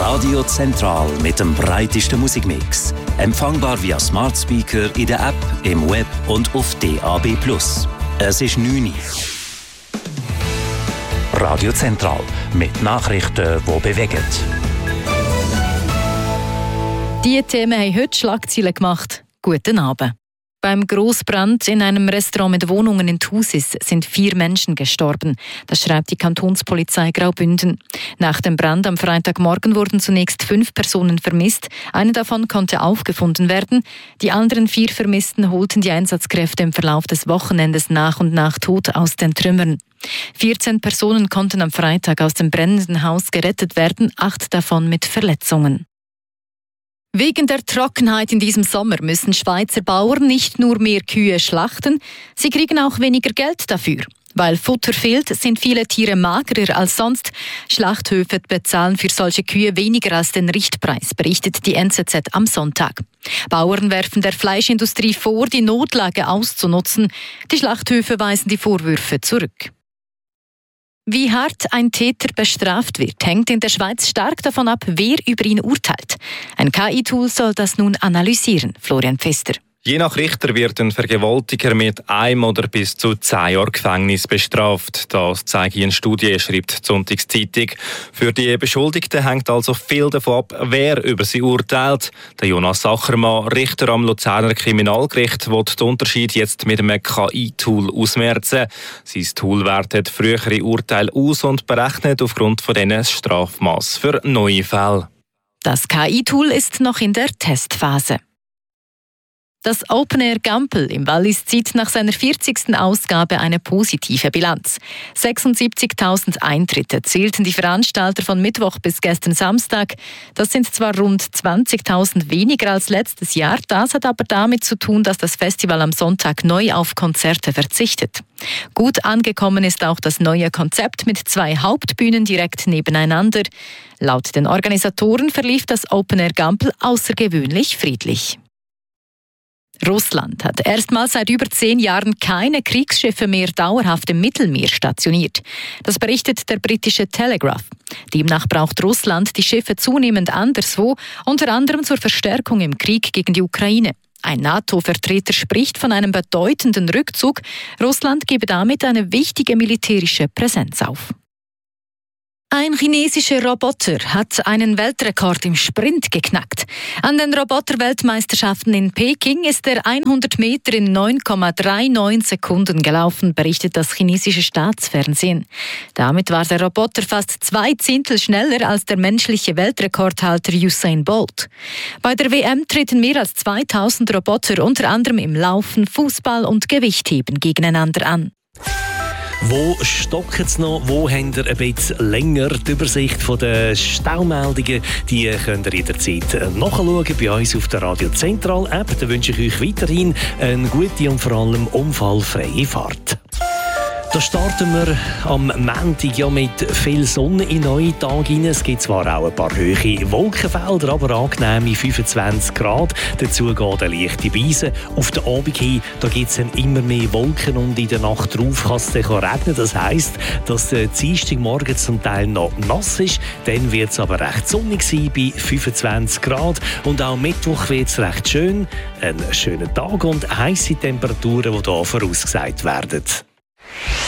Radio Zentral mit dem breitesten Musikmix. Empfangbar via Smart Speaker in der App, im Web und auf DAB+. Es ist 9 Uhr. Radio Zentral mit Nachrichten, die bewegen. Diese Themen haben heute Schlagzeilen gemacht. Guten Abend. Beim Grossbrand in einem Restaurant mit Wohnungen in Thusis sind 4 Menschen gestorben. Das schreibt die Kantonspolizei Graubünden. Nach dem Brand am Freitagmorgen wurden zunächst 5 Personen vermisst. Eine davon konnte aufgefunden werden. Die anderen 4 Vermissten holten die Einsatzkräfte im Verlauf des Wochenendes nach und nach tot aus den Trümmern. 14 Personen konnten am Freitag aus dem brennenden Haus gerettet werden, 8 davon mit Verletzungen. Wegen der Trockenheit in diesem Sommer müssen Schweizer Bauern nicht nur mehr Kühe schlachten, sie kriegen auch weniger Geld dafür. Weil Futter fehlt, sind viele Tiere magerer als sonst. Schlachthöfe bezahlen für solche Kühe weniger als den Richtpreis, berichtet die NZZ am Sonntag. Bauern werfen der Fleischindustrie vor, die Notlage auszunutzen. Die Schlachthöfe weisen die Vorwürfe zurück. Wie hart ein Täter bestraft wird, hängt in der Schweiz stark davon ab, wer über ihn urteilt. Ein KI-Tool soll das nun analysieren. Florian Pfister. Je nach Richter wird ein Vergewaltiger mit 1 oder bis zu 10 Jahren Gefängnis bestraft. Das zeigt eine Studie, schreibt die Sonntagszeitung. Für die Beschuldigten hängt also viel davon ab, wer über sie urteilt. Der Jonas Sachermann, Richter am Luzerner Kriminalgericht, will den Unterschied jetzt mit einem KI-Tool ausmerzen. Sein Tool wertet frühere Urteile aus und berechnet aufgrund von denen das Strafmaß für neue Fälle. Das KI-Tool ist noch in der Testphase. Das Open Air Gampel im Wallis zieht nach seiner 40. Ausgabe eine positive Bilanz. 76.000 Eintritte zählten die Veranstalter von Mittwoch bis gestern Samstag. Das sind zwar rund 20.000 weniger als letztes Jahr, das hat aber damit zu tun, dass das Festival am Sonntag neu auf Konzerte verzichtet. Gut angekommen ist auch das neue Konzept mit 2 Hauptbühnen direkt nebeneinander. Laut den Organisatoren verlief das Open Air Gampel außergewöhnlich friedlich. Russland hat erstmals seit über 10 Jahren keine Kriegsschiffe mehr dauerhaft im Mittelmeer stationiert. Das berichtet der britische Telegraph. Demnach braucht Russland die Schiffe zunehmend anderswo, unter anderem zur Verstärkung im Krieg gegen die Ukraine. Ein NATO-Vertreter spricht von einem bedeutenden Rückzug. Russland gebe damit eine wichtige militärische Präsenz auf. Ein chinesischer Roboter hat einen Weltrekord im Sprint geknackt. An den Roboter-Weltmeisterschaften in Peking ist er 100 Meter in 9,39 Sekunden gelaufen, berichtet das chinesische Staatsfernsehen. Damit war der Roboter fast 2 Zehntel schneller als der menschliche Weltrekordhalter Usain Bolt. Bei der WM treten mehr als 2000 Roboter unter anderem im Laufen, Fußball und Gewichtheben gegeneinander an. Wo stockt es noch? Wo habt ihr ein bisschen länger die Übersicht der Staumeldungen? Die könnt ihr jederzeit nachschauen bei uns auf der Radio Zentral App. Da wünsche ich euch weiterhin eine gute und vor allem unfallfreie Fahrt. Da starten wir am Montag mit viel Sonne in den neuen Tag hinein. Es gibt zwar auch ein paar hohe Wolkenfelder, aber angenehme 25 Grad. Dazu geht eine leichte Brise. Auf den Abend hin gibt es immer mehr Wolken und in der Nacht darauf kann es dann regnen. Das heisst, dass der Dienstagmorgen zum Teil noch nass ist. Dann wird es aber recht sonnig sein bei 25 Grad. Und auch Mittwoch wird es recht schön. Ein schöner Tag und heisse Temperaturen, die hier vorausgesagt werden.